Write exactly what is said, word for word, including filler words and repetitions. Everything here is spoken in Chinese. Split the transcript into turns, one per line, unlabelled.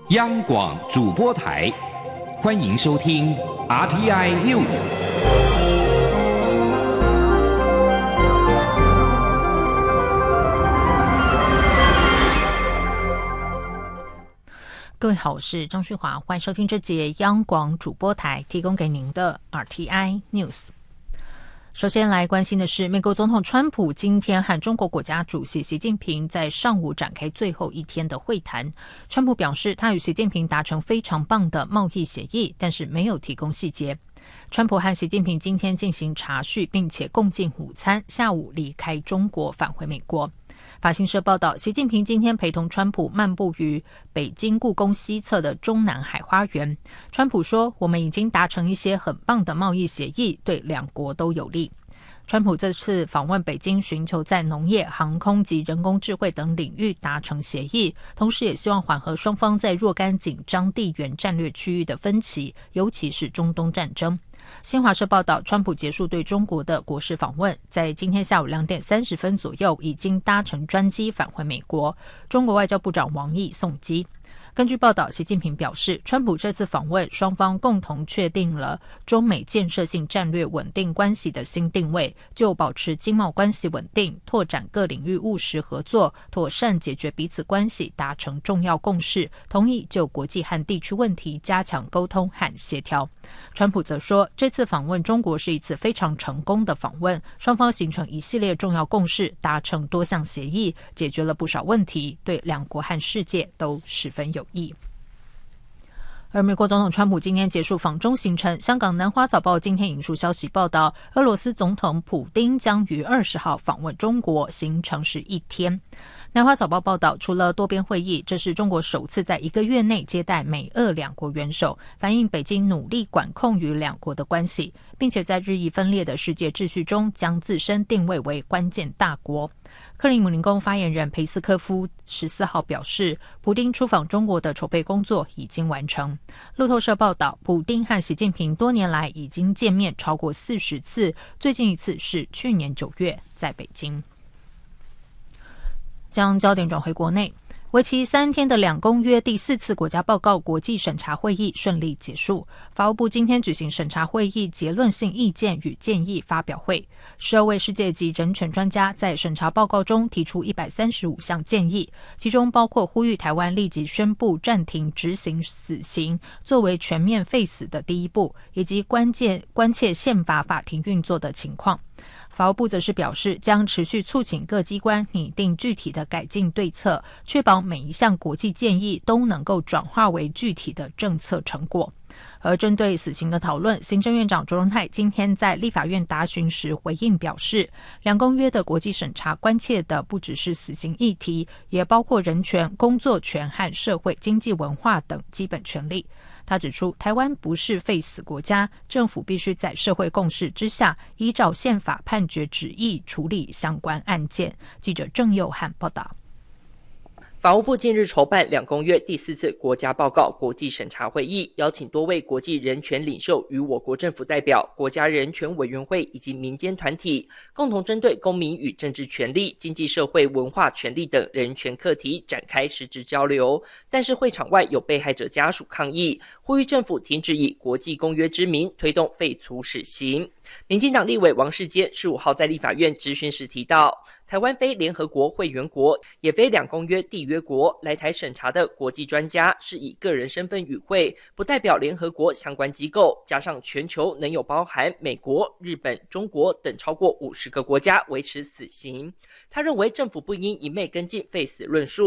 央广主播台，欢迎收听 R T I News。
各位好，我是张旭华，欢迎收听这节央广主播台提供给您的 R T I News。首先来关心的是，美国总统川普今天和中国国家主席习近平在上午展开最后一天的会谈。川普表示，他与习近平达成非常棒的贸易协议，但是没有提供细节。川普和习近平今天进行茶叙，并且共进午餐，下午离开中国返回美国。法新社报道，习近平今天陪同川普漫步于北京故宫西侧的中南海花园。川普说，我们已经达成一些很棒的贸易协议，对两国都有利。川普这次访问北京，寻求在农业、航空及人工智慧等领域达成协议，同时也希望缓和双方在若干紧张地缘战略区域的分歧，尤其是中东战争。新华社报道，川普结束对中国的国事访问，在今天下午两点三十分左右已经搭乘专机返回美国，中国外交部长王毅送机。根据报道，习近平表示，川普这次访问，双方共同确定了中美建设性战略稳定关系的新定位，就保持经贸关系稳定、拓展各领域务实合作、妥善解决彼此关系达成重要共识，同意就国际和地区问题加强沟通和协调。川普则说，这次访问中国是一次非常成功的访问，双方形成一系列重要共识，达成多项协议，解决了不少问题，对两国和世界都十分有益。而美国总统川普今天结束访中行程，香港南华早报今天引述消息报道，俄罗斯总统普丁将于二十号访问中国，行程是一天。南华早报报道，除了多边会议，这是中国首次在一个月内接待美俄两国元首，反映北京努力管控与两国的关系，并且在日益分裂的世界秩序中将自身定位为关键大国。克里姆林宫发言人佩斯科夫十四号表示，普丁出访中国的筹备工作已经完成。路透社报道，普丁和习近平多年来已经见面超过四十次，最近一次是去年九月在北京。将焦点转回国内，为期三天的两公约第四次国家报告国际审查会议顺利结束。法务部今天举行审查会议结论性意见与建议发表会，十二位世界级人权专家在审查报告中提出一百三十五项建议，其中包括呼吁台湾立即宣布暂停执行死刑，作为全面废死的第一步，以及关键关切宪法法庭运作的情况。法务部则是表示，将持续促请各机关拟定具体的改进对策，确保每一项国际建议都能够转化为具体的政策成果。而针对死刑的讨论，行政院长卓荣泰今天在立法院答询时回应表示，两公约的国际审查关切的不只是死刑议题，也包括人权、工作权和社会、经济、文化等基本权利。他指出，台湾不是废死国家，政府必须在社会共识之下，依照宪法判决旨意处理相关案件。记者郑佑汉报道。
法务部近日筹办两公约第四次国家报告国际审查会议，邀请多位国际人权领袖与我国政府代表、国家人权委员会以及民间团体，共同针对公民与政治权利、经济社会文化权利等人权课题展开实质交流。但是会场外有被害者家属抗议，呼吁政府停止以国际公约之名推动废除死刑。民进党立委王世坚十五号在立法院质询时提到，台湾非联合国会员国，也非两公约缔约国，来台审查的国际专家是以个人身份与会，不代表联合国相关机构，加上全球能有包含美国、日本、中国等超过五十个国家维持死刑。他认为政府不应一昧跟进废死论述，